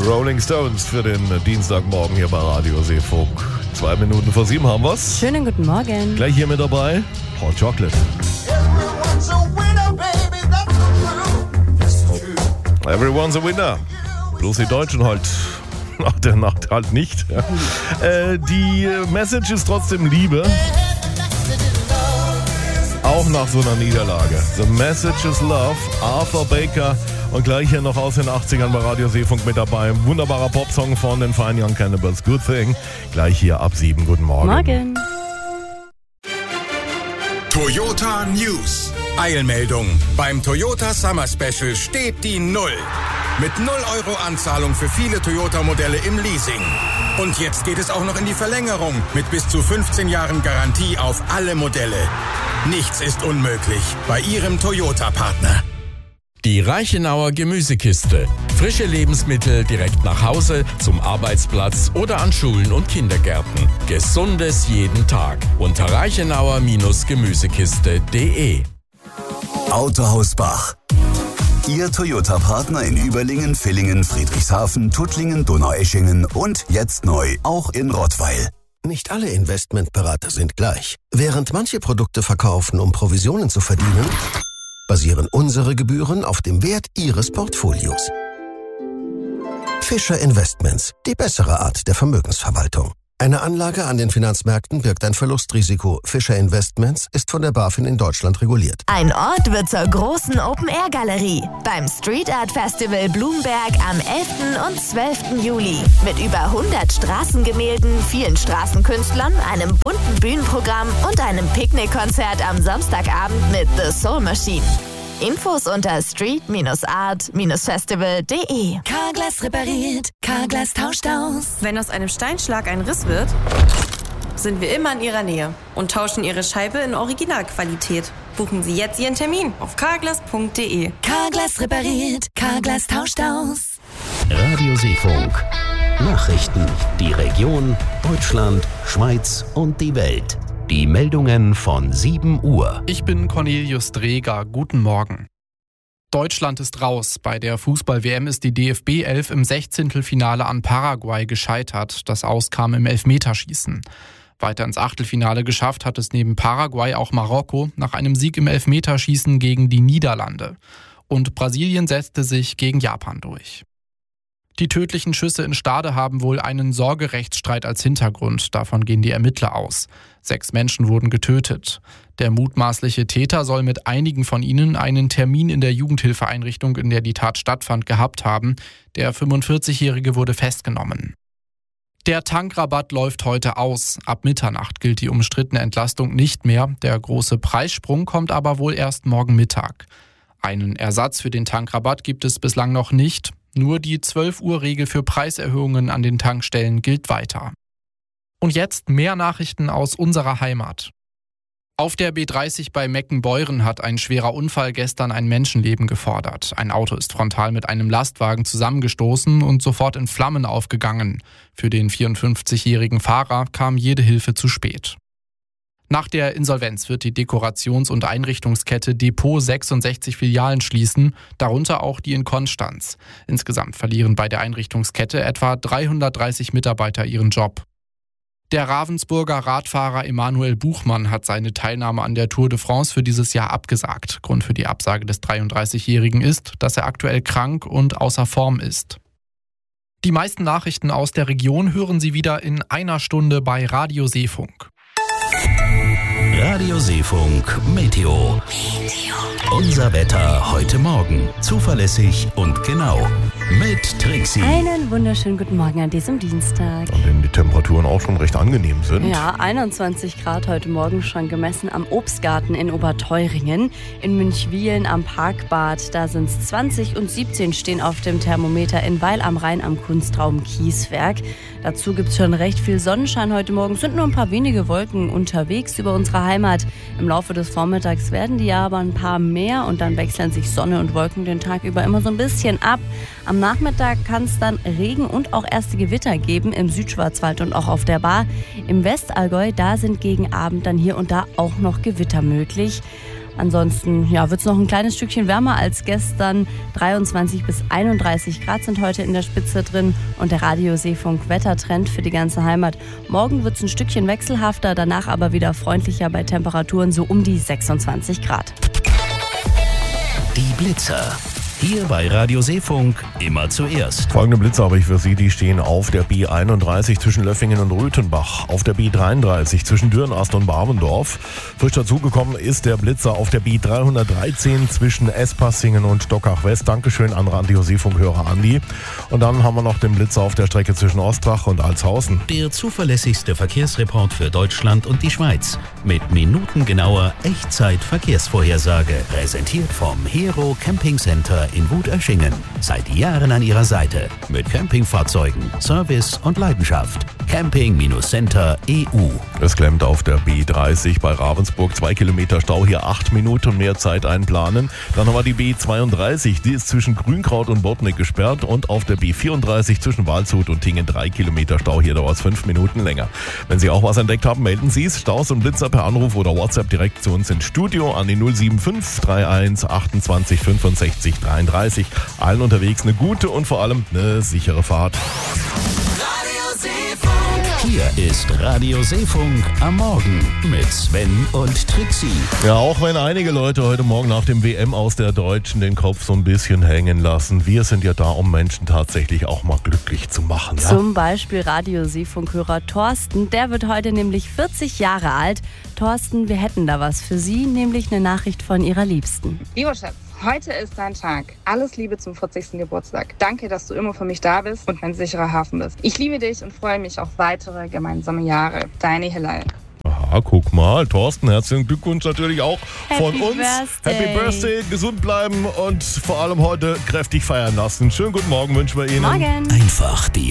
Rolling Stones für den Dienstagmorgen hier bei Radio Seefunk. 2 Minuten vor 7 haben wir's. Schönen guten Morgen. Gleich hier mit dabei Hot Chocolate. Everyone's a winner. Bloß die Deutschen halt nach der Nacht halt nicht. Die Message ist trotzdem Liebe. Auch nach so einer Niederlage. The Message is Love. Arthur Baker. Und gleich hier noch aus den 80ern bei Radio Seefunk mit dabei. Ein wunderbarer Popsong von den Fine Young Cannibals. Good Thing. Gleich hier ab 7. Guten Morgen. Morgen. Toyota News. Eilmeldung. Beim Toyota Summer Special steht die 0. Mit 0 € Anzahlung für viele Toyota-Modelle im Leasing. Und jetzt geht es auch noch in die Verlängerung mit bis zu 15 Jahren Garantie auf alle Modelle. Nichts ist unmöglich bei Ihrem Toyota-Partner. Die Reichenauer Gemüsekiste. Frische Lebensmittel direkt nach Hause, zum Arbeitsplatz oder an Schulen und Kindergärten. Gesundes jeden Tag. Unter reichenauer-gemüsekiste.de. Autohaus Bach. Ihr Toyota-Partner in Überlingen, Villingen, Friedrichshafen, Tuttlingen, Donaueschingen und jetzt neu auch in Rottweil. Nicht alle Investmentberater sind gleich. Während manche Produkte verkaufen, um Provisionen zu verdienen, basieren unsere Gebühren auf dem Wert Ihres Portfolios. Fischer Investments, die bessere Art der Vermögensverwaltung. Eine Anlage an den Finanzmärkten birgt ein Verlustrisiko. Fischer Investments ist von der BaFin in Deutschland reguliert. Ein Ort wird zur großen Open-Air-Galerie beim Street Art Festival Blumberg am 11. und 12. Juli. Mit über 100 Straßengemälden, vielen Straßenkünstlern, einem bunten Bühnenprogramm und einem Picknickkonzert am Samstagabend mit The Soul Machine. Infos unter street-art-festival.de. Carglass repariert, Carglass tauscht aus. Wenn aus einem Steinschlag ein Riss wird, sind wir immer in Ihrer Nähe und tauschen Ihre Scheibe in Originalqualität. Buchen Sie jetzt Ihren Termin auf carglass.de. Carglass repariert, Carglass tauscht aus. Radio Seefunk. Nachrichten, die Region, Deutschland, Schweiz und die Welt. Die Meldungen von 7 Uhr. Ich bin Cornelius Dreger. Guten Morgen. Deutschland ist raus. Bei der Fußball-WM ist die DFB 11 im 16. an Paraguay gescheitert. Das Aus kam im Elfmeterschießen. Weiter ins Achtelfinale geschafft hat es neben Paraguay auch Marokko nach einem Sieg im Elfmeterschießen gegen die Niederlande. Und Brasilien setzte sich gegen Japan durch. Die tödlichen Schüsse in Stade haben wohl einen Sorgerechtsstreit als Hintergrund. Davon gehen die Ermittler aus. 6 Menschen wurden getötet. Der mutmaßliche Täter soll mit einigen von ihnen einen Termin in der Jugendhilfeeinrichtung, in der die Tat stattfand, gehabt haben. Der 45-Jährige wurde festgenommen. Der Tankrabatt läuft heute aus. Ab Mitternacht gilt die umstrittene Entlastung nicht mehr. Der große Preissprung kommt aber wohl erst morgen Mittag. Einen Ersatz für den Tankrabatt gibt es bislang noch nicht. Nur die 12-Uhr-Regel für Preiserhöhungen an den Tankstellen gilt weiter. Und jetzt mehr Nachrichten aus unserer Heimat. Auf der B30 bei Meckenbeuren hat ein schwerer Unfall gestern ein Menschenleben gefordert. Ein Auto ist frontal mit einem Lastwagen zusammengestoßen und sofort in Flammen aufgegangen. Für den 54-jährigen Fahrer kam jede Hilfe zu spät. Nach der Insolvenz wird die Dekorations- und Einrichtungskette Depot 66 Filialen schließen, darunter auch die in Konstanz. Insgesamt verlieren bei der Einrichtungskette etwa 330 Mitarbeiter ihren Job. Der Ravensburger Radfahrer Emanuel Buchmann hat seine Teilnahme an der Tour de France für dieses Jahr abgesagt. Grund für die Absage des 33-Jährigen ist, dass er aktuell krank und außer Form ist. Die meisten Nachrichten aus der Region hören Sie wieder in einer Stunde bei Radio Seefunk. Radio Seefunk Meteo. Unser Wetter heute Morgen. Zuverlässig und genau. Mit Trixie. Einen wunderschönen guten Morgen an diesem Dienstag. An denen die Temperaturen auch schon recht angenehm sind. Ja, 21 Grad heute Morgen schon gemessen am Obstgarten in Oberteuringen. In Münchwilen am Parkbad, da sind es 20 und 17 stehen auf dem Thermometer in Weil am Rhein am Kunstraum Kieswerk. Dazu gibt es schon recht viel Sonnenschein heute Morgen. Sind nur ein paar wenige Wolken unterwegs über unsere Heimat. Im Laufe des Vormittags werden die aber ein paar mehr und dann wechseln sich Sonne und Wolken den Tag über immer so ein bisschen ab. Am Nachmittag kann es dann Regen und auch erste Gewitter geben im Südschwarzwald und auch auf der Baar. Im Westallgäu, da sind gegen Abend dann hier und da auch noch Gewitter möglich. Ansonsten wird es noch ein kleines Stückchen wärmer als gestern. 23 bis 31 Grad sind heute in der Spitze drin und der Radio-Seefunk-Wettertrend für die ganze Heimat. Morgen wird es ein Stückchen wechselhafter, danach aber wieder freundlicher bei Temperaturen so um die 26 Grad. Die Blitzer. Hier bei Radio Seefunk immer zuerst. Folgende Blitze habe ich für Sie, die stehen auf der B31 zwischen Löffingen und Röthenbach, auf der B33 zwischen Dürnast und Bavendorf. Frisch dazugekommen ist der Blitzer auf der B313 zwischen Espassingen und Stockach West. Dankeschön an Radio Seefunk-Hörer Andi. Und dann haben wir noch den Blitzer auf der Strecke zwischen Ostrach und Altshausen. Der zuverlässigste Verkehrsreport für Deutschland und die Schweiz. Mit minutengenauer Echtzeit-Verkehrsvorhersage. Präsentiert vom Hero Camping Center in Wutöschingen. Seit Jahren an Ihrer Seite. Mit Campingfahrzeugen, Service und Leidenschaft. Camping-Center EU. Es klemmt auf der B30 bei Ravensburg. 2 Kilometer Stau, hier 8 Minuten mehr Zeit einplanen. Dann haben wir die B32, die ist zwischen Grünkraut und Botnik gesperrt. Und auf der B34 zwischen Waldshut und Tingen 3 Kilometer Stau, hier dauert es 5 Minuten länger. Wenn Sie auch was entdeckt haben, melden Sie es. Staus und Blitzer per Anruf oder WhatsApp direkt zu uns ins Studio an die 075 31 28 65 33. Allen unterwegs eine gute und vor allem eine sichere Fahrt. Hier ist Radio Seefunk am Morgen mit Sven und Trixie. Ja, auch wenn einige Leute heute Morgen nach dem WM aus der Deutschen den Kopf so ein bisschen hängen lassen. Wir sind ja da, um Menschen tatsächlich auch mal glücklich zu machen. Ja? Zum Beispiel Radio Seefunk-Hörer Thorsten. Der wird heute nämlich 40 Jahre alt. Thorsten, wir hätten da was für Sie, nämlich eine Nachricht von Ihrer Liebsten. Lieber Schatz, heute ist dein Tag. Alles Liebe zum 40. Geburtstag. Danke, dass du immer für mich da bist und mein sicherer Hafen bist. Ich liebe dich und freue mich auf weitere gemeinsame Jahre. Deine Hilal. Aha, guck mal, Thorsten, herzlichen Glückwunsch natürlich auch von Happy uns. Birthday. Happy Birthday, gesund bleiben und vor allem heute kräftig feiern lassen. Schönen guten Morgen wünschen wir Ihnen. Morgen. Einfach die